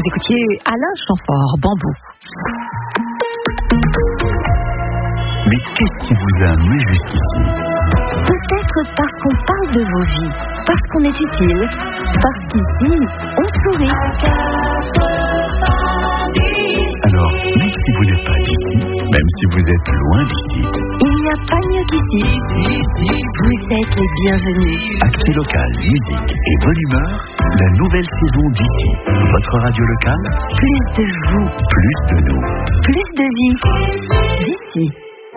écoutiez Alain Chamfort, Bambou. Mais qu'est-ce qui vous a amené jusqu'ici? Peut-être parce qu'on parle de vos vies, parce qu'on est utile, parce qu'ici, on sourit. Alors, même si vous n'êtes pas d'ici, même si vous êtes loin d'ici, Il n'y a pas mieux qu'ici. Vous êtes les bienvenus. actu local, musique et bonne humeur, la nouvelle saison d'ici. Votre radio locale, Plus de vous, plus de nous. plus de vie. D'ici.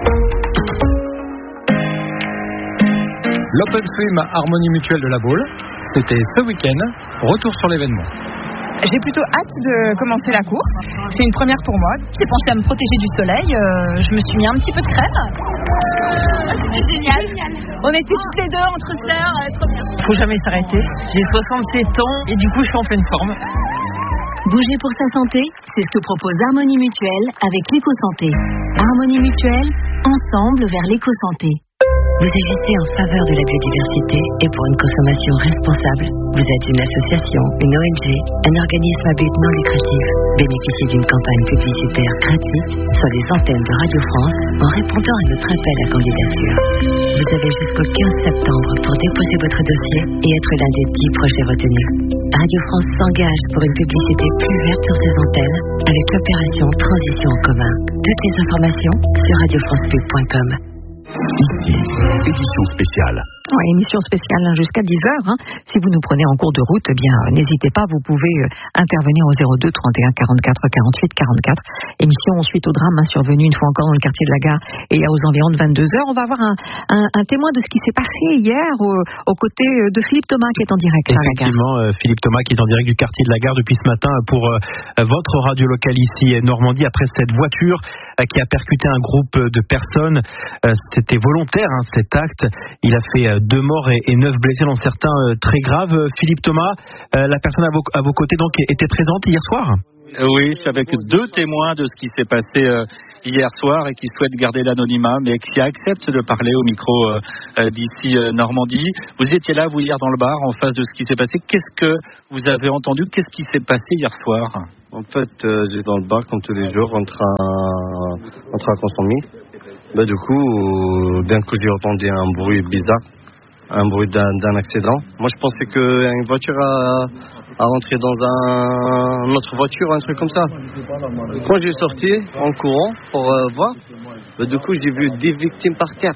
L'Open Swim Harmonie Mutuelle de la Baule, c'était ce week-end. Retour sur l'événement. J'ai plutôt hâte de commencer la course. C'est une première pour moi. J'ai pensé à me protéger du soleil. Je me suis mis un petit peu de crème. C'était génial. On était toutes les deux entre sœurs. Trop bien. Faut jamais s'arrêter. J'ai 67 ans et du coup je suis en pleine forme. Bouger pour sa santé, c'est ce que propose Harmonie Mutuelle avec l'éco-santé. Harmonie Mutuelle, ensemble vers l'éco-santé. Vous agissez en faveur de la biodiversité et pour une consommation responsable. Vous êtes une association, une ONG, un organisme à but non lucratif. Bénéficiez d'une campagne publicitaire gratuite sur les antennes de Radio France en répondant à notre appel à candidature. Vous avez jusqu'au 15 septembre pour déposer votre dossier et être l'un des 10 projets retenus. Radio France s'engage pour une publicité plus verte sur ses antennes avec l'opération Transition en commun. Toutes les informations sur radiofrancepub.com. Ici, édition spéciale. Ouais, émission spéciale jusqu'à 10h. Si vous nous prenez en cours de route, eh bien, n'hésitez pas, vous pouvez intervenir au 02 31 44 48 44. Émission suite au drame survenu une fois encore dans le quartier de la Gare et aux environs de 22h. On va avoir un témoin de ce qui s'est passé hier aux côtés de Philippe Thomas qui est en direct à la Gare. Effectivement, Philippe Thomas qui est en direct du quartier de la Gare depuis ce matin pour votre radio locale ici Normandie après cette voiture qui a percuté un groupe de personnes. C'était volontaire cet acte. Il a fait 2 morts et 9 blessés, dont certains très graves. Philippe Thomas, la personne à vos côtés donc était présente hier soir? Oui, c'est avec 2 témoins de ce qui s'est passé hier soir et qui souhaitent garder l'anonymat, mais qui acceptent de parler au micro d'ici Normandie. Vous étiez là, vous, hier dans le bar, en face de ce qui s'est passé. Qu'est-ce que vous avez entendu? Qu'est-ce qui s'est passé hier soir? En fait, j'étais dans le bar comme tous les jours, en train à consommer. Du coup, d'un coup, j'ai entendu un bruit bizarre, un bruit d'un accident. Moi, je pensais qu'une voiture a rentré dans une autre voiture, un truc comme ça. Quand j'ai sorti en courant pour voir, du coup, j'ai vu 10 victimes par terre.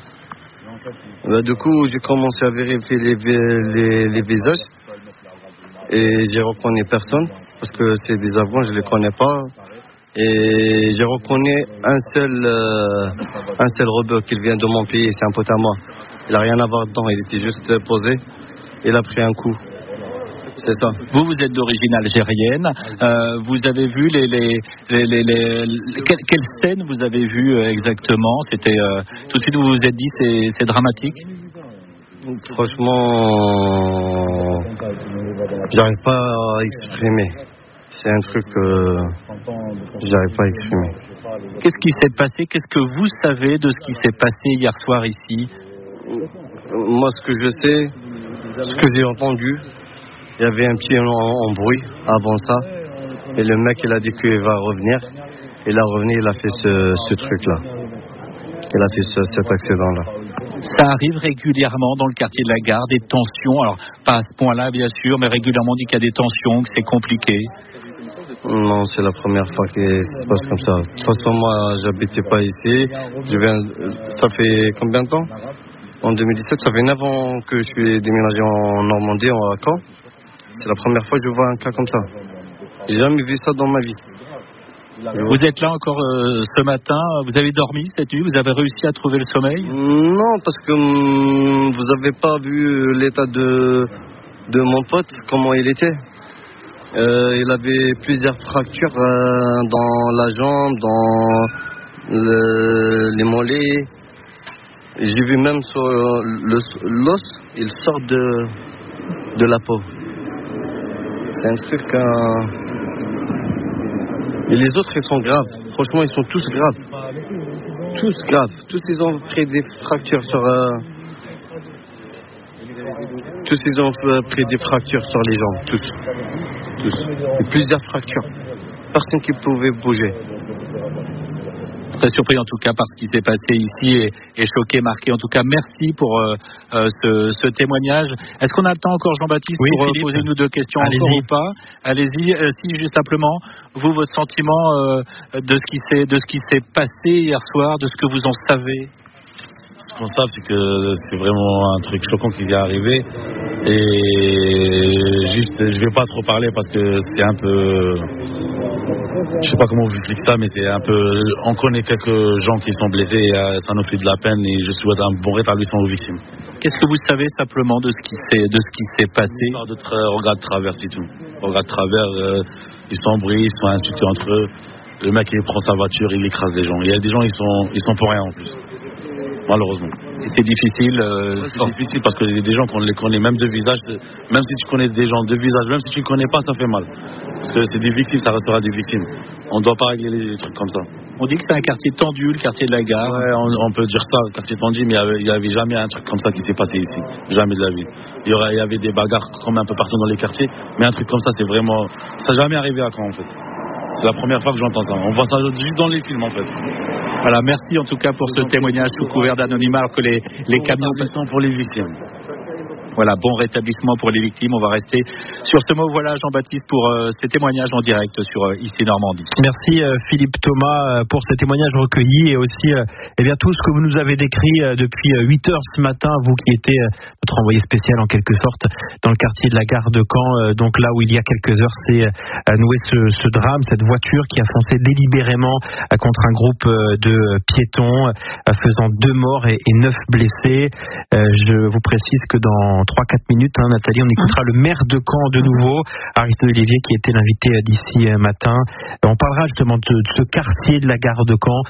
Du coup, j'ai commencé à vérifier les visages et j'ai reconnu personne parce que c'est des Afghans, je les connais pas. Et j'ai reconnu un seul rebeu qui vient de mon pays, c'est un pote à moi. Il n'a rien à voir dedans, il était juste posé. Il a pris un coup. C'est ça. Vous êtes d'origine algérienne. Vous avez vu quelle scène vous avez vu exactement? C'était tout de suite vous vous êtes dit c'est dramatique. Franchement, j'arrive pas à exprimer. C'est un truc que j'arrive pas à exprimer. Qu'est-ce qui s'est passé? Qu'est-ce que vous savez de ce qui s'est passé hier soir ici? Moi, ce que je sais, ce que j'ai entendu, il y avait un petit embrouille avant ça. Et le mec, il a dit qu'il va revenir. Il a revenu, il a fait ce truc-là. Il a fait cet accident-là. Ça arrive régulièrement dans le quartier de la Gare, des tensions. Alors, pas à ce point-là, bien sûr, mais régulièrement on dit qu'il y a des tensions, que c'est compliqué. Non, c'est la première fois que ça se passe comme ça. De toute façon, moi, j'habitais pas ici. Ça fait combien de temps? En 2017, ça fait 9 ans que je suis déménagé en Normandie, en Caen. C'est la première fois que je vois un cas comme ça. J'ai jamais vu ça dans ma vie. Vous êtes là encore ce matin. Vous avez dormi cette nuit? Vous avez réussi à trouver le sommeil? Non, parce que vous avez pas vu l'état de mon pote, comment il était. Il avait plusieurs fractures dans la jambe, dans les mollets. J'ai vu même sur l'os, il sort de la peau. C'est un truc... Et les autres, ils sont graves. Franchement, ils sont tous graves. Tous graves. Tous, ils ont pris des fractures sur... Tous, ils ont pris des fractures sur les jambes. Tous. Et plusieurs fractures. personne qui pouvait bouger. Très surpris en tout cas par ce qui s'est passé ici et choqué, marqué. En tout cas, merci pour ce témoignage. Est-ce qu'on a le temps encore, Jean-Baptiste, pour poser une ou deux questions encore ou pas? Allez-y. Si juste simplement, vous, votre sentiment de ce qui s'est passé hier soir, de ce que vous en savez? Ce qu'on sait, c'est que c'est vraiment un truc choquant qui est arrivé. Et juste, je vais pas trop parler parce que c'est un peu... Je sais pas comment vous expliquer ça, mais c'est un peu... On connaît quelques gens qui sont blessés et ça nous fait de la peine et je souhaite un bon rétablissement aux victimes. Qu'est-ce que vous savez simplement de ce qui s'est passé? Regard de travers, c'est tout. Regard de travers, ils sont embrouillés, ils sont insultés entre eux. Le mec, il prend sa voiture, il écrase des gens. Il y a des gens, ils sont pour rien en plus. Malheureusement. Et c'est difficile. C'est difficile parce que des gens qu'on les connaît même de visage, même si tu connais des gens de visage, même si tu ne connais pas, ça fait mal. Parce que c'est des victimes, ça restera des victimes. On ne doit pas régler les trucs comme ça. On dit que c'est un quartier tendu, le quartier de la gare. Ouais, on peut dire ça, quartier tendu, mais il n'y avait jamais un truc comme ça qui s'est passé ici. Jamais de la vie. Il y avait des bagarres comme un peu partout dans les quartiers, mais un truc comme ça, c'est vraiment... Ça n'a jamais arrivé à Caen en fait. C'est la première fois que j'entends ça. On voit ça juste dans les films en fait. Voilà, merci en tout cas pour ce témoignage sous couvert d'anonymat, alors que les camions sont pour les victimes. Voilà, bon rétablissement pour les victimes. On va rester sur ce mot. Voilà, Jean-Baptiste, pour ces témoignages en direct sur ICI Normandie. Merci Philippe Thomas pour ces témoignages recueillis et aussi tout ce que vous nous avez décrit depuis 8 heures ce matin, vous qui étiez notre envoyé spécial en quelque sorte dans le quartier de la gare de Caen, donc là où il y a quelques heures s'est noué ce drame, cette voiture qui a foncé délibérément contre un groupe de piétons, faisant 2 morts et 9 blessés. Je vous précise que dans 3-4 minutes, Nathalie, on écoutera le maire de Caen de nouveau, Aristote Olivier, qui était l'invité d'ici matin. On parlera justement de ce quartier de la gare de Caen,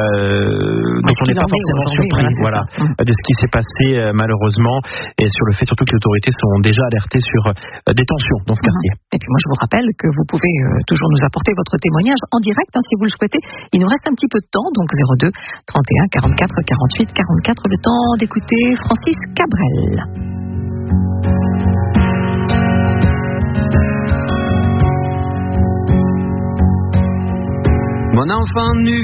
dont on n'est pas forcément surpris, de ce qui s'est passé malheureusement, et sur le fait surtout que les autorités sont déjà alertées sur des tensions dans ce quartier. Et puis moi, je vous rappelle que vous pouvez toujours nous apporter votre témoignage en direct, si vous le souhaitez. Il nous reste un petit peu de temps, donc 02 31 44 48 44, le temps d'écouter Francis Cabrel. Mon enfant nu